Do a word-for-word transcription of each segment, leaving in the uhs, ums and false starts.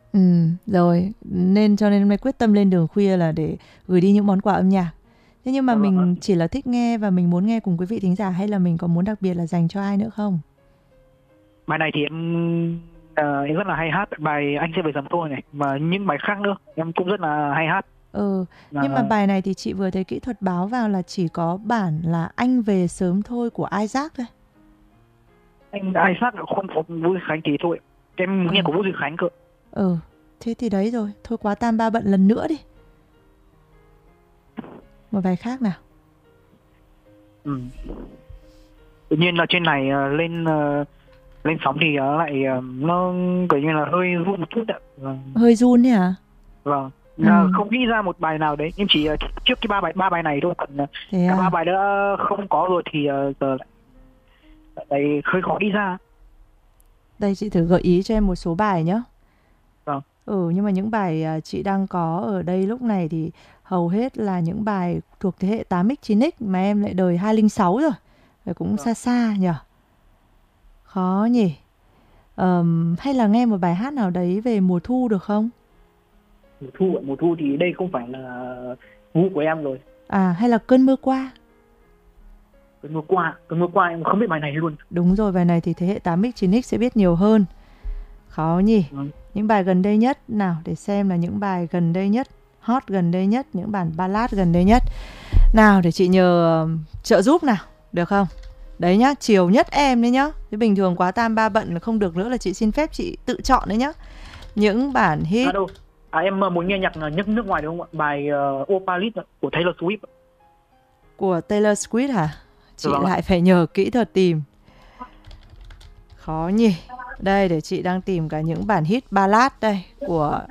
Ừ, rồi nên cho nên hôm nay quyết tâm lên đường khuya là để gửi đi những món quà âm nhạc. Thế nhưng mà Dạ vâng ạ. mình chỉ là thích nghe và mình muốn nghe cùng quý vị thính giả, hay là mình có muốn đặc biệt là dành cho ai nữa không? Bài này thì em ờ, em rất là hay hát bài Anh Sẽ Về Sớm Thôi này, và những bài khác nữa em cũng rất là hay hát. Ừ, nhưng mà Ờ, bài này thì chị vừa thấy kỹ thuật báo vào là chỉ có bản là Anh Về Sớm Thôi của Isaac thôi. anh Isaac không có Vũ Duy Khánh thì thôi, em muốn Ừ, nghe của Vũ Duy Khánh cơ. ừ, thế thì đấy rồi, thôi quá tam ba bận lần nữa đi. Một bài khác nào. Ừ. Tự nhiên là trên này ờ, lên ờ, lên sóng thì ờ, lại ờ, nó kiểu như là hơi run một chút ạ. Vâng. Hơi run đấy hả? Vâng. Ừ, Ờ, không nghĩ ra một bài nào đấy, em chỉ ờ, trước cái ba bài ba bài này thôi, còn ờ, thế cả ba à? bài đã không có rồi thì ờ, giờ lại, lại hơi khó đi ra. Đây chị thử gợi ý cho em một số bài nhé. Vâng. Ừ, nhưng mà những bài à, chị đang có ở đây lúc này thì hầu hết là những bài thuộc thế hệ tám x chín x mà em lại đời hai không sáu rồi. Vậy cũng Vâng. xa xa nhỉ. Khó nhỉ. Ờm, hay là nghe một bài hát nào đấy về mùa thu được không? Mùa thu ạ. Mùa thu thì đây không phải là gu của em rồi. À, hay là cơn mưa qua? Cơn mưa qua, cơn mưa qua em không biết bài này luôn. Đúng rồi, bài này thì thế hệ tám x chín x sẽ biết nhiều hơn. Khó nhỉ. Vâng. Những bài gần đây nhất nào để xem là những bài gần đây nhất, hot gần đây nhất, những bản ballad gần đây nhất. Nào để chị nhờ ờm, trợ giúp nào, được không? Đấy nhá, chiều nhất em đấy nhá. Chứ bình thường quá tam ba bận không được nữa là chị xin phép chị tự chọn đấy nhá. Những bản À hit đâu, à em ờ, muốn nghe nhạc ờ, nước nước ngoài đúng không ạ? Bài uh, Opalit ạ, của Taylor Swift ạ. của Taylor Swift hả? Dạ Chị vâng ạ. lại phải nhờ kỹ thuật tìm. Khó nhỉ. Đây để chị đang tìm cả những bản hit ballad đây của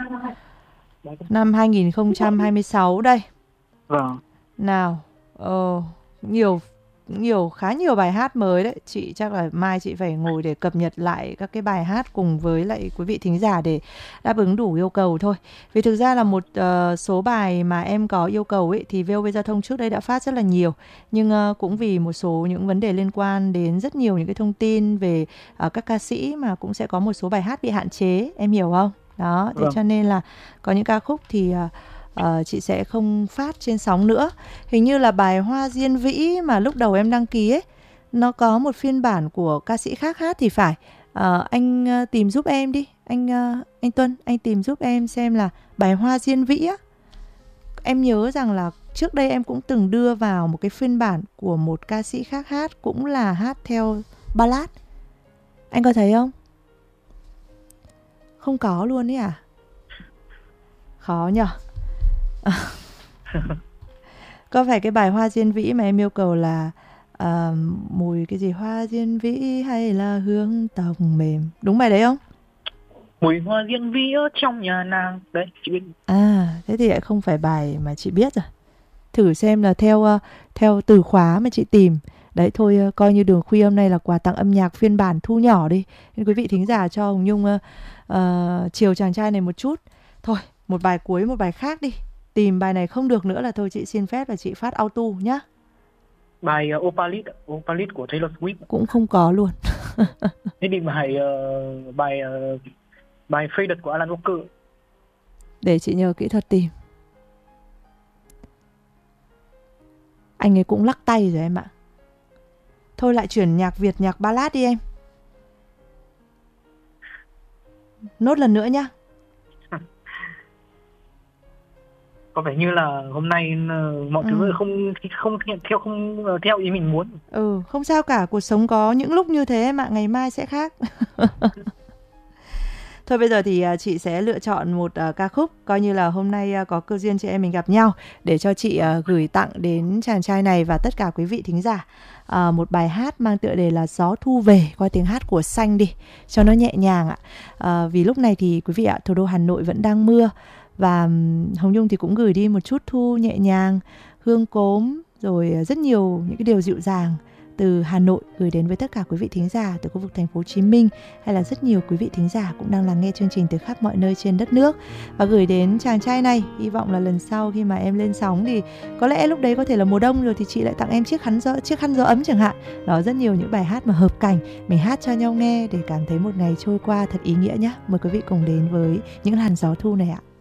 năm hai không hai sáu đây. Vâng. Nào, ờ, nhiều nhiều khá nhiều bài hát mới đấy. Chị chắc là mai chị phải ngồi để cập nhật lại các cái bài hát cùng với lại quý vị thính giả để đáp ứng đủ yêu cầu thôi. Vì thực ra là một ờ, số bài mà em có yêu cầu ấy thì vê o vê Giao thông trước đây đã phát rất là nhiều. Nhưng ờ, cũng vì một số những vấn đề liên quan đến rất nhiều những cái thông tin về ờ, các ca sĩ mà cũng sẽ có một số bài hát bị hạn chế, em hiểu không? Đó, thế Vâng. cho nên là có những ca khúc thì ờ, ờ, chị sẽ không phát trên sóng nữa. Hình như là bài Hoa Diên Vĩ mà lúc đầu em đăng ký ấy, nó có một phiên bản của ca sĩ khác hát thì phải. Ờ, anh ờ, tìm giúp em đi, anh ờ, anh Tuân, anh tìm giúp em xem là bài Hoa Diên Vĩ á. Em nhớ rằng là trước đây em cũng từng đưa vào một cái phiên bản của một ca sĩ khác hát, cũng là hát theo ballad. Anh có thấy không? Không có luôn ấy à? Khó nhở. Có phải cái bài Hoa Diên Vĩ mà em yêu cầu là à, mùi cái gì hoa diên vĩ hay là hương tóc mềm, đúng bài đấy không? Mùi hoa diên vĩ ở trong nhà nàng. Đấy, chị biết. À, thế thì lại không phải bài mà chị biết rồi. Thử xem là theo ờ, theo từ khóa mà chị tìm. Đấy thôi, ờ, coi như đường khuya hôm nay là quà tặng âm nhạc phiên bản thu nhỏ đi. Nên quý vị thính giả cho Hồng Nhung ờ, ờ, chiều chàng trai này một chút. Thôi, một bài cuối, một bài khác đi. Tìm bài này không được nữa là thôi chị xin phép là chị phát auto nhá. Bài uh, Opalit, ạ. Opalit của Taylor Swift. Cũng không có luôn. Thế thì bài ờ, bài ờ, bài Faded của Alan Walker. Để chị nhờ kỹ thuật tìm. Anh ấy cũng lắc tay rồi em ạ. Thôi lại chuyển nhạc Việt, nhạc ballad đi em. Nốt lần nữa nhá. Có vẻ như là hôm nay ờ, mọi Ừ. thứ không không theo theo không ờ, theo ý mình muốn. Ừ, không sao cả, cuộc sống có những lúc như thế mà ngày mai sẽ khác. Thôi bây giờ thì à, chị sẽ lựa chọn một à, ca khúc coi như là hôm nay à, có cơ duyên chị em mình gặp nhau để cho chị à, gửi tặng đến chàng trai này và tất cả quý vị thính giả. À, một bài hát mang tựa đề là Gió Thu Về qua tiếng hát của Xanh đi cho nó nhẹ nhàng ạ. À, vì lúc này thì quý vị ạ, thủ đô Hà Nội vẫn đang mưa và um, Hồng Nhung thì cũng gửi đi một chút thu nhẹ nhàng, hương cốm rồi rất nhiều những cái điều dịu dàng từ Hà Nội gửi đến với tất cả quý vị thính giả từ khu vực thành phố Hồ Chí Minh, hay là rất nhiều quý vị thính giả cũng đang lắng nghe chương trình từ khắp mọi nơi trên đất nước, và gửi đến chàng trai này. Hy vọng là lần sau khi mà em lên sóng thì có lẽ lúc đấy có thể là mùa đông rồi thì chị lại tặng em chiếc khăn gió chiếc khăn gió ấm chẳng hạn. Đó, rất nhiều những bài hát mà hợp cảnh mình hát cho nhau nghe để cảm thấy một ngày trôi qua thật ý nghĩa nhé. Mời quý vị cùng đến với những làn gió thu này ạ.